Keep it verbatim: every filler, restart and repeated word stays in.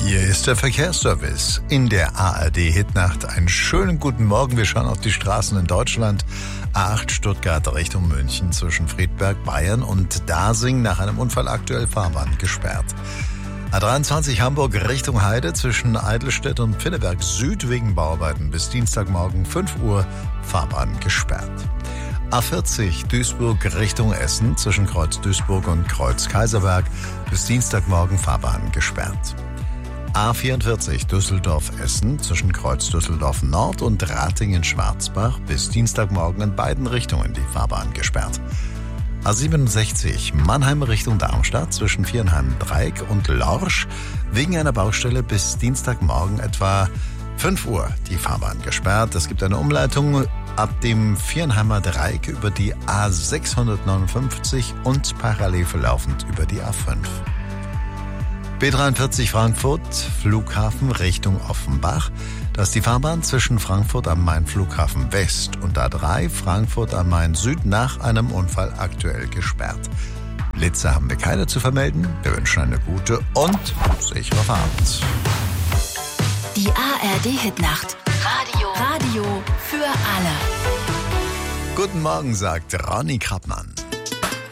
Hier ist der Verkehrsservice in der A R D-Hitnacht. Einen schönen guten Morgen. Wir schauen auf die Straßen in Deutschland. A acht Stuttgart Richtung München zwischen Friedberg, Bayern und Dasing nach einem Unfall aktuell Fahrbahn gesperrt. A dreiundzwanzig Hamburg Richtung Heide zwischen Eidelstedt und Pinneberg Süd wegen Bauarbeiten bis Dienstagmorgen fünf Uhr Fahrbahn gesperrt. A vierzig Duisburg Richtung Essen zwischen Kreuz Duisburg und Kreuz Kaiserberg bis Dienstagmorgen Fahrbahn gesperrt. A vierundvierzig Düsseldorf-Essen zwischen Kreuz Düsseldorf Nord und Ratingen-Schwarzbach bis Dienstagmorgen in beiden Richtungen die Fahrbahn gesperrt. A siebenundsechzig Mannheim Richtung Darmstadt zwischen Viernheim-Dreieck und Lorsch wegen einer Baustelle bis Dienstagmorgen etwa fünf Uhr die Fahrbahn gesperrt. Es gibt eine Umleitung ab dem Viernheimer Dreieck über die A sechshundertneunundfünfzig und parallel verlaufend über die A fünf. B dreiundvierzig Frankfurt, Flughafen Richtung Offenbach. Da ist die Fahrbahn zwischen Frankfurt am Main Flughafen West und A drei Frankfurt am Main Süd nach einem Unfall aktuell gesperrt. Blitze haben wir keine zu vermelden. Wir wünschen eine gute und sichere Fahrt. Die A R D-Hitnacht. Radio. Radio für alle. Guten Morgen, sagt Ronny Krappmann.